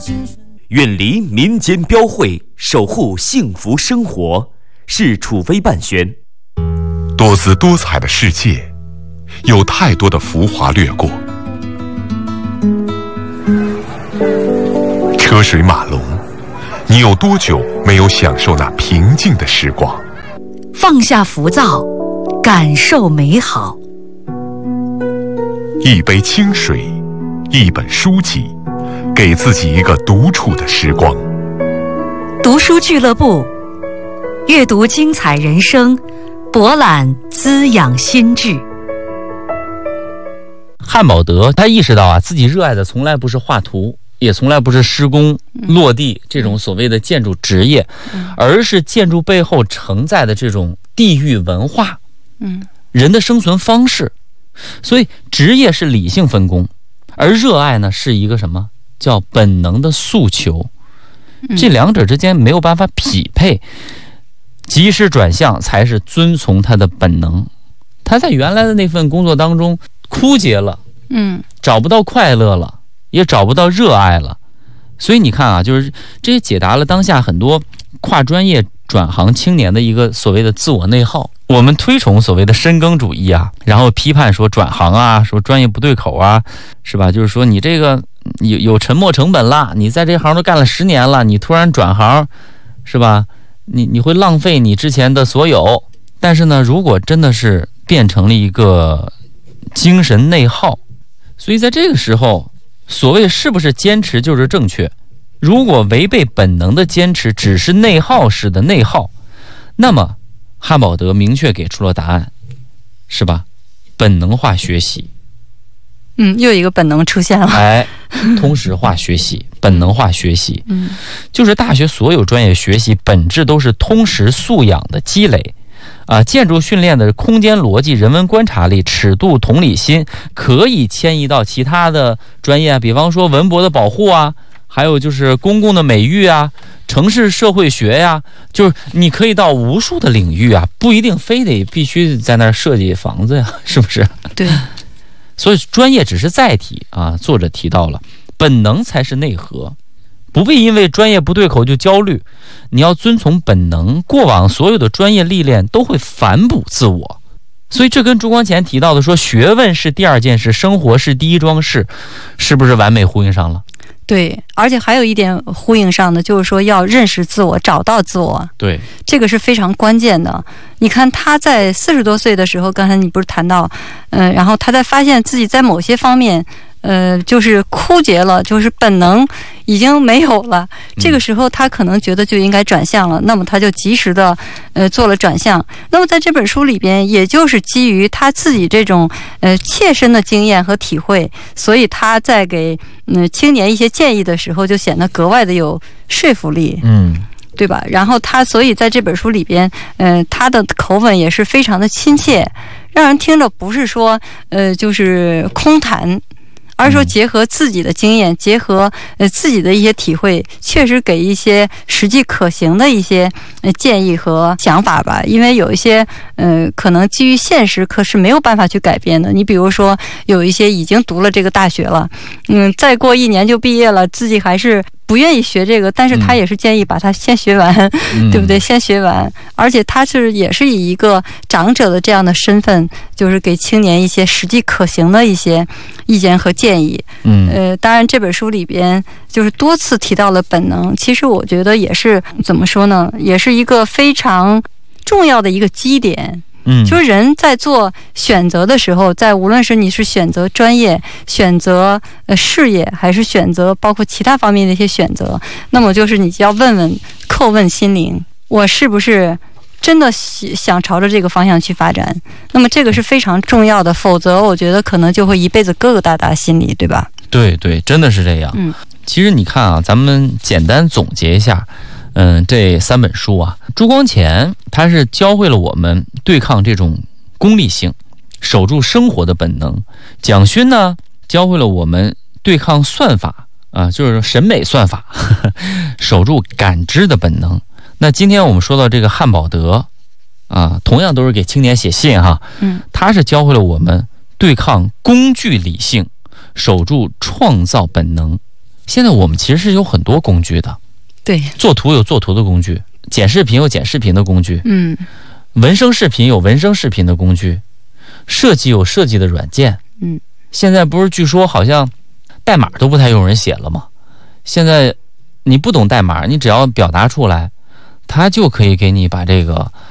远离民间标会，守护幸福生活，是楚飞办宣。 多姿多彩的世界，有太多的浮华掠过，车水马龙，你有多久没有享受那平静的时光？ 放下浮躁，感受美好。 一杯清水，一本书籍，给自己一个独处的时光。 读书俱乐部，阅读精彩人生，博览滋养心智。 汉堡德他意识到啊，自己热爱的从来不是画图，也从来不是施工落地这种所谓的建筑职业，而是建筑背后承载的这种地域文化，人的生存方式。所以职业是理性分工，而热爱呢是一个什么叫本能的诉求，这两者之间没有办法匹配，及时转向才是遵从他的本能。他在原来的那份工作当中枯竭了，找不到快乐了，也找不到热爱了。所以你看啊，就是这也解答了当下很多跨专业转行青年的一个所谓的自我内耗。我们推崇所谓的深耕主义啊，然后批判说转行啊，说专业不对口啊，是吧？就是说你这个有沉没成本了，你在这行都干了10年了，你突然转行，是吧？你会浪费你之前的所有。但是呢，如果真的是变成了一个精神内耗，所以在这个时候，所谓是不是坚持就是正确？如果违背本能的坚持只是内耗式的内耗，那么汉堡德明确给出了答案，是吧？本能化学习。 又一个本能出现了。 通识化学习，本能化学习，就是大学所有专业学习本质都是通识素养的积累。建筑训练的空间逻辑、人文观察力、尺度、同理心，可以迁移到其他的专业，比方说文博的保护啊，还有就是公共的美育啊，城市社会学呀，就是你可以到无数的领域啊，不一定非得必须在那儿设计房子呀，是不是？ 对。 所以专业只是载体啊，作者提到了本能才是内核，不必因为专业不对口就焦虑，你要遵从本能。过往所有的专业历练都会反哺自我，所以这跟朱光潜提到的说学问是第二件事，生活是第一桩事，是不是完美呼应上了？ 对，而且还有一点呼应上的，就是说要认识自我，找到自我。 对， 这个是非常关键的。你看他在40多岁的时候，刚才你不是谈到，然后他在发现自己在某些方面，就是枯竭了，就是本能已经没有了。这个时候他可能觉得就应该转向了，那么他就及时的做了转向。那么在这本书里边，也就是基于他自己这种切身的经验和体会，所以他在给青年一些建议的时候，就显得格外的有说服力。对吧？然后他所以在这本书里边，他的口吻也是非常的亲切，让人听着不是说就是空谈，而是说结合自己的经验，结合自己的一些体会，确实给一些实际可行的一些建议和想法吧。因为有一些可能基于现实可是没有办法去改变的。你比如说有一些已经读了这个大学了，再过1年就毕业了，自己还是不愿意学这个，但是他也是建议把它先学完，对不对？先学完，而且他也是以一个长者的这样的身份，就是给青年一些实际可行的一些意见和建议。当然这本书里边就是多次提到了本能，其实我觉得也是怎么说呢，也是一个非常重要的一个基点。就是人在做选择的时候，在无论是你是选择专业、选择事业，还是选择包括其他方面的一些选择，那么就是你要叩问心灵，我是不是真的想朝着这个方向去发展？那么这个是非常重要的，否则我觉得可能就会一辈子疙疙瘩瘩心里，对吧？ 对对，真的是这样。其实你看啊，咱们简单总结一下。这3本书啊，朱光潜他是教会了我们对抗这种功利性，守住生活的本能。蒋勋呢，教会了我们对抗算法啊，就是审美算法，守住感知的本能。那今天我们说到这个汉堡德啊，同样都是给青年写信哈，他是教会了我们对抗工具理性，守住创造本能。 现在我们其实是有很多工具的， 对， 做图有做图的工具，剪视频有剪视频的工具，纹声视频有纹声视频的工具，设计有设计的软件，现在不是据说好像代码都不太用人写了吗？现在你不懂代码，你只要表达出来，它就可以给你把这个